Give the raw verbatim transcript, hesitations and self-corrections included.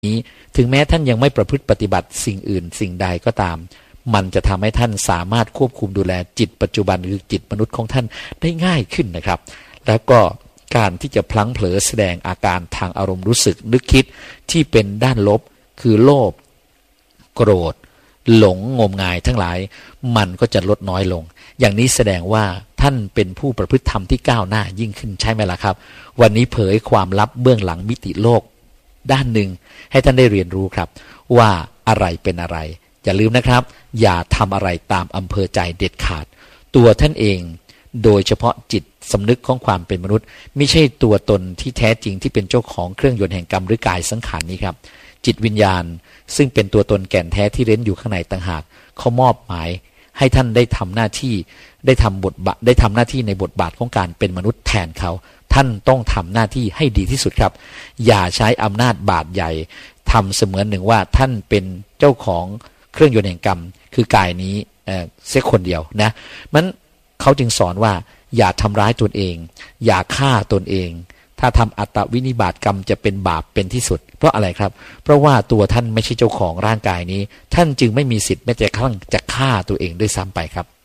นี้ถึงแม้ท่านยังไม่ประพฤติปฏิบัติสิ่งอื่นสิ่งใดก็ตามมันจะทำให้ท่านสามารถควบคุมดูแลจิตปัจจุบันคือจิตมนุษย์ของท่านได้ง่ายขึ้นนะครับแล้วก็การที่จะพลั้งเผลอแสดงอาการทางอารมณ์รู้สึกนึกคิดที่เป็นด้านลบคือโลภโกรธหลงงมงายทั้งหลายมันก็จะลดน้อยลงอย่างนี้แสดงว่าท่านเป็นผู้ประพฤติธรรมที่ก้าวหน้ายิ่งขึ้นใช่ไหมล่ะครับวันนี้เผยความลับเบื้องหลังมิติโลกด้านหนึ่งให้ท่านได้เรียนรู้ครับว่าอะไรเป็นอะไรอย่าลืมนะครับอย่าทำอะไรตามอำเภอใจเด็ดขาดตัวท่านเองโดยเฉพาะจิตสำนึกของความเป็นมนุษย์ไม่ใช่ตัวตนที่แท้จริงที่เป็นเจ้าของเครื่องยนต์แห่งกรรมหรือกายสังขารนี้ครับจิตวิญญาณซึ่งเป็นตัวตนแก่นแท้ที่เร้นอยู่ข้างในต่างหากเขามอบหมายให้ท่านได้ทำหน้าที่ได้ทำบทบาทได้ทำหน้าที่ในบทบาทของการเป็นมนุษย์แทนเขาท่านต้องทำหน้าที่ให้ดีที่สุดครับอย่าใช้อำนาจบาดใหญ่ทำเสมือนหนึ่งว่าท่านเป็นเจ้าของเครื่องยนต์แห่งกรรมคือกายนี้เอ่อเสียคนเดียวนะมันเขาจึงสอนว่าอย่าทำร้ายตนเองอย่าฆ่าตนเองถ้าทำอัตวินิบาตกรรมจะเป็นบาปเป็นที่สุดเพราะอะไรครับเพราะว่าตัวท่านไม่ใช่เจ้าของร่างกายนี้ท่านจึงไม่มีสิทธิ์แม้แต่ครั้งจะฆ่าตัวเองด้วยซ้ำไปครับ